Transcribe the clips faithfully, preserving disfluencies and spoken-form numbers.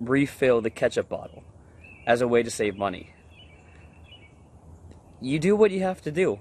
refill the ketchup bottle as a way to save money. You do what you have to do.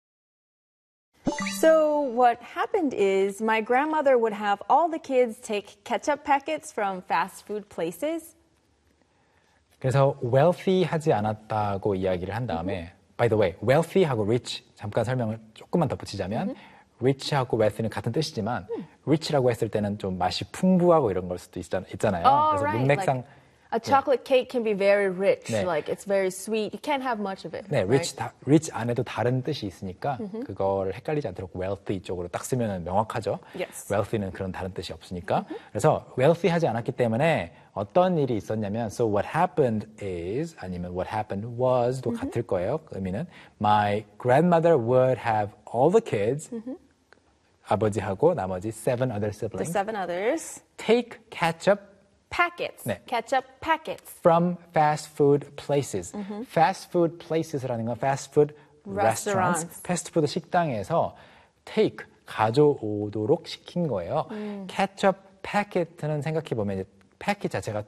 So what happened is my grandmother would have all the kids take ketchup packets from fast food places. 그래서 wealthy 하지 않았다고 이야기를 한 다음에 by the way, wealthy하고 rich 잠깐 설명을 조금만 덧붙이자면 rich하고 wealthy는 같은 뜻이지만 rich라고 했을 때는 좀 맛이 풍부하고 이런 걸 수도 있잖, 있잖아요. Oh, 그래서 right. 문맥상 like a chocolate 네. cake can be very rich, 네. like it's very sweet. You can't have much of it. 네, right? rich, 다, rich 안에도 다른 뜻이 있으니까 mm-hmm. 그거를 헷갈리지 않도록 wealthy 쪽으로 딱 쓰면 명확하죠. Yes. wealthy는 그런 다른 뜻이 없으니까. Mm-hmm. 그래서 wealthy 하지 않았기 때문에 어떤 일이 있었냐면 so what happened is 아니면 what happened was도 mm-hmm. 같을 거예요. 의미는 my grandmother would have all the kids mm-hmm. 아버지하고 나머지 seven other siblings The seven others take ketchup packets, 네. ketchup packets from fast food places. Mm-hmm. fast food places라는 건 fast food restaurants, restaurants. 패스트푸드 식당에서 take 가져오도록 시킨 거예요. 음. 케첩 패킷은 생각해 보면 패킷 자체가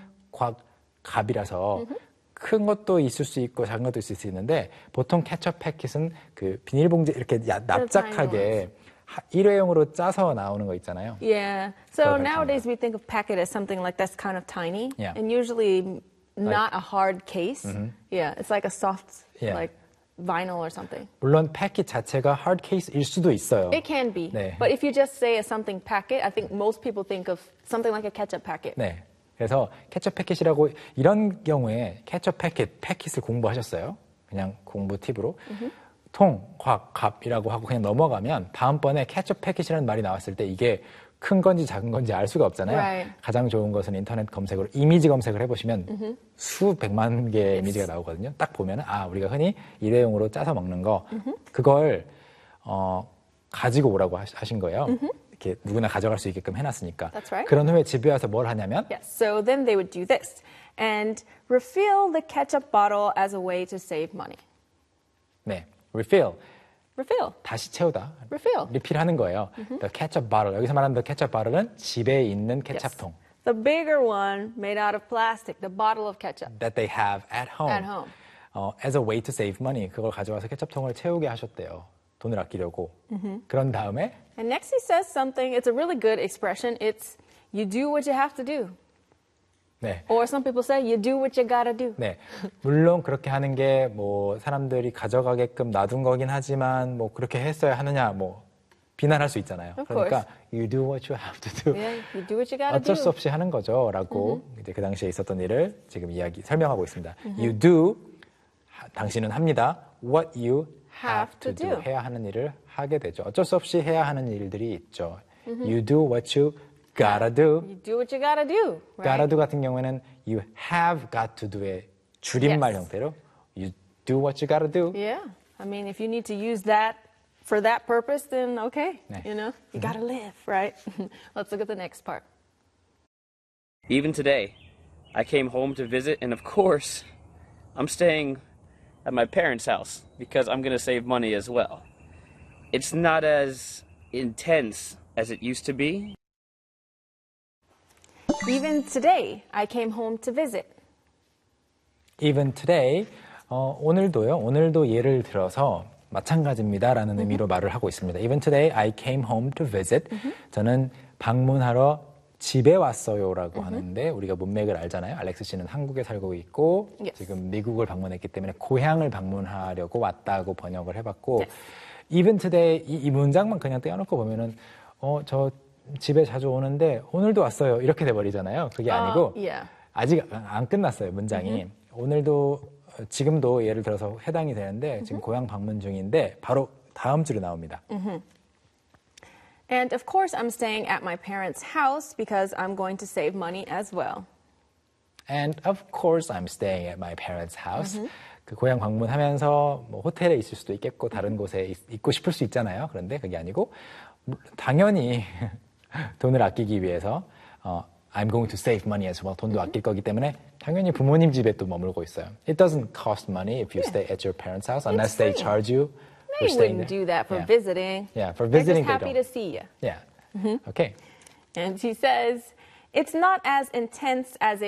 통갑이라서 mm-hmm. 큰 것도 있을 수 있고 작은 것도 있을 수 있는데 보통 케첩 패킷은 그 비닐봉지 이렇게 야, 납작하게 일회용으로 짜서 나오는 거 있잖아요. Yeah. So nowadays we think of packet as something like that's kind of tiny yeah. and usually not like, a hard case. Mm-hmm. Yeah, it's like a soft yeah. like vinyl or something. 물론 패킷 자체가 hard case일 수도 있어요. It can be. 네. But if you just say a something packet, I think most people think of something like a ketchup packet. 네. 그래서 케첩 패킷이라고 이런 경우에 케첩 패킷, 패킷을 공부하셨어요. 그냥 공부 팁으로. Mm-hmm. 통, 곽, 갑이라고 하고 그냥 넘어가면 다음번에 케첩 패킷이라는 말이 나왔을 때 이게 큰 건지 작은 건지 알 수가 없잖아요. Right. 가장 좋은 것은 인터넷 검색으로 이미지 검색을 해보시면 mm-hmm. 수백만 개의 yes. 이미지가 나오거든요. 딱 보면 아 우리가 흔히 일회용으로 짜서 먹는 거 mm-hmm. 그걸 어, 가지고 오라고 하신 거예요. Mm-hmm. 이렇게 누구나 가져갈 수 있게끔 해놨으니까. That's right. 그런 후에 집에 와서 뭘 하냐면 Yes. So then they would do this and refill the ketchup bottle as a way to save money. 네. refill. refill. 다시 채우다. refill. 리필하는 거예요. Mm-hmm. The ketchup bottle. 여기서 말하는 the ketchup bottle은 집에 있는 케첩통. Yes. The bigger one made out of plastic, the bottle of ketchup. That they have at home. At home. 어, as a way to save money. 그걸 가져와서 케첩통을 채우게 하셨대요. 돈을 아끼려고. Mm-hmm. 그런 다음에 And next he says something, it's a really good expression. It's you do what you have to do. 네. Or some people say you do what you gotta do. 네. 물론 그렇게 하는 게 뭐 사람들이 가져가게끔 놔둔 거긴 하지만 뭐 그렇게 했어야 하느냐 뭐 비난할 수 있잖아요. Of 그러니까 course. you do what you have to do. Yeah, you do what you gotta 어쩔 do. 수 없이 하는 거죠라고 Mm-hmm. 이제 그 당시에 있었던 일을 지금 이야기 설명하고 있습니다. Mm-hmm. You do 하, 당신은 합니다. What you have, have to to do. do. 해야 하는 일을 하게 되죠. 어쩔 수 없이 해야 하는 일들이 있죠. Mm-hmm. You do what you gotta do. You do what you gotta do. Right? gotta do 같은 경우에는 you have got to do의 줄임말 Yes. 형태로 you do what you gotta do. Yeah. I mean, if you need to use that for that purpose, then okay. 네. You know, you gotta live, right? Let's look at the next part. Even today, I came home to visit, and of course, I'm staying at my parents' house because I'm going to save money as well. It's not as intense as it used to be. Even today, I came home to visit. Even today, 어, 오늘도요. 오늘도 예를 들어서 마찬가지입니다라는 mm-hmm. 의미로 말을 하고 있습니다. Even today, I came home to visit. Mm-hmm. 저는 방문하러 집에 왔어요라고 mm-hmm. 하는데 우리가 문맥을 알잖아요. 알렉스 씨는 한국에 살고 있고 yes. 지금 미국을 방문했기 때문에 고향을 방문하려고 왔다고 번역을 해봤고 yes. Even today 이, 이 문장만 그냥 떼어놓고 보면은 어, 저 집에 자주 오는데 오늘도 왔어요 이렇게 돼버리잖아요. 그게 아니고 uh, yeah. 아직 안 끝났어요 문장이. Mm-hmm. 오늘도 지금도 예를 들어서 해당이 되는데 mm-hmm. 지금 고향 방문 중인데 바로 다음 줄에 나옵니다. Mm-hmm. And of course, I'm staying at my parents' house because I'm going to save money as well. And of course, I'm staying at my parents' house. Mm-hmm. 그 고향 방문하면서 뭐 호텔에 있을 수도 있겠고 다른 곳에 있, 있고 싶을 수 있잖아요. 그런데 그게 아니고 당연히 돈을 아끼기 위해서 어, I'm going to save money as well. 돈도 아낄 거기 때문에 당연히 부모님 집에 또 머물고 있어요. It doesn't cost money if you Yeah. stay at your parents' house unless they free. charge you. They wouldn't do that for yeah. visiting. Yeah, for visiting They're just they happy don't. to see you. Yeah. Mm-hmm. Okay. And he says, it's not as intense as a